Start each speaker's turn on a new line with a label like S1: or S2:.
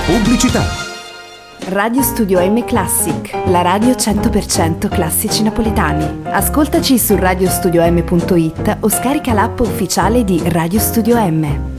S1: Pubblicità.
S2: Radio Studio M Classic, la radio 100% classici napoletani. Ascoltaci su radiostudiom.it o scarica l'app ufficiale di Radio Studio M.